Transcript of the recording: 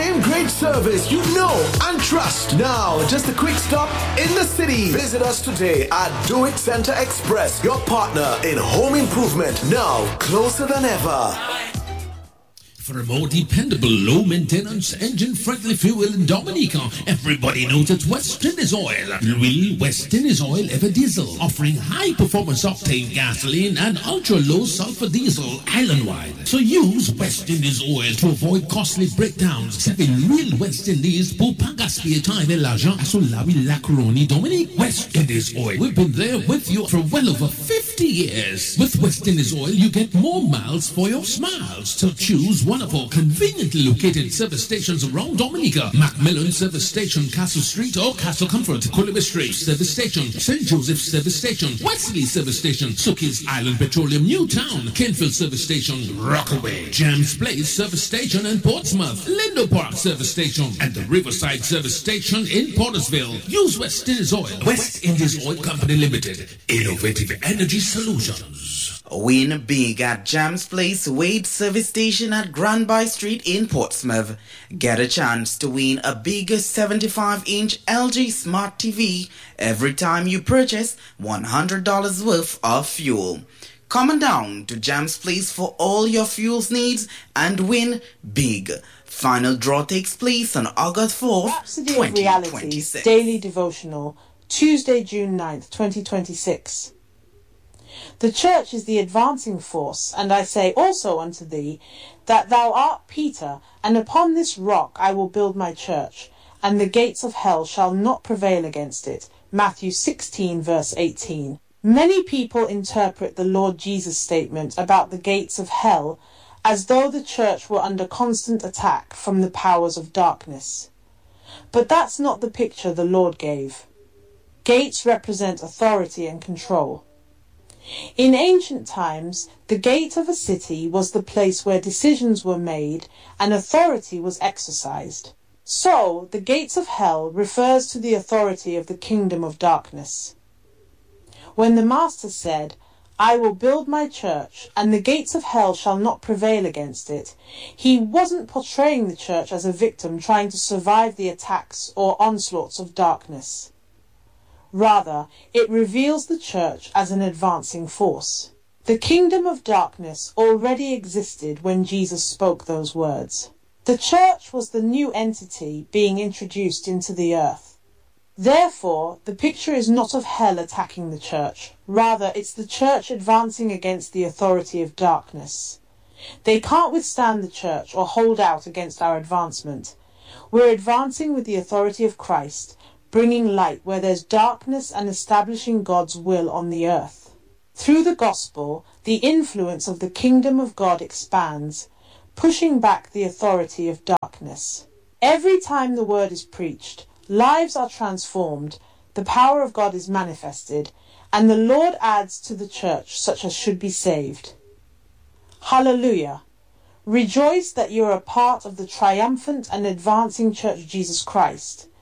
same great service you know and trust. Now, just a quick stop in the city. Visit us today at Do It Center Express, your partner in home improvement. Now, closer than ever. For a more dependable, low-maintenance, engine-friendly fuel in Dominica, everybody knows it's West Indies Oil. Will West Indies Oil Ever Diesel, offering high-performance octane gasoline and ultra-low sulfur diesel island-wide. So use West Indies Oil to avoid costly breakdowns. Serving real West Indies pour pas gaspiller time et l'argent à Solawi Lacroni Dominique. West Indies Oil. We've been there with you for well over 50 years. With West Indies Oil, you get more miles for your smiles. So choose one of our conveniently located service stations around Dominica. Macmillan Service Station, Castle Street, or Castle Comfort, Coolibah Street Service Station, St. Joseph Service Station, Wesley Service Station, Sookies Island Petroleum Newtown, Kenfield Service Station, Rockaway, James Place Service Station in Portsmouth, Lindo Park Service Station, and the Riverside Service Station in Portersville. Use West Indies Oil. West Indies Oil Company Limited. Innovative energy solutions. Win big at James Place Wade Service Station at Granby Street in Portsmouth. Get a chance to win a big 75-inch LG Smart TV every time you purchase $100 worth of fuel. Come on down to James Place for all your fuels needs and win big. Final draw takes place on August 4th, Rhapsody of Reality Daily Devotional, Tuesday, June 9th, 2026. The church is the advancing force, and I say also unto thee, that thou art Peter, and upon this rock I will build my church, and the gates of hell shall not prevail against it. Matthew 16, verse 18. Many people interpret the Lord Jesus' statement about the gates of hell as though the church were under constant attack from the powers of darkness. But that's not the picture the Lord gave. Gates represent authority and control. In ancient times, the gate of a city was the place where decisions were made and authority was exercised. So, the gates of hell refers to the authority of the kingdom of darkness. When the Master said, I will build my church, and the gates of hell shall not prevail against it, he wasn't portraying the church as a victim trying to survive the attacks or onslaughts of darkness. Rather, it reveals the church as an advancing force. The kingdom of darkness already existed when Jesus spoke those words. The church was the new entity being introduced into the earth. Therefore, the picture is not of hell attacking the church. Rather, it's the church advancing against the authority of darkness. They can't withstand the church or hold out against our advancement. We're advancing with the authority of Christ, bringing light where there's darkness and establishing God's will on the earth. Through the gospel, the influence of the kingdom of God expands, pushing back the authority of darkness. Every time the word is preached, lives are transformed, the power of God is manifested, and the Lord adds to the church such as should be saved. Hallelujah! Rejoice that you are a part of the triumphant and advancing Church of Jesus Christ.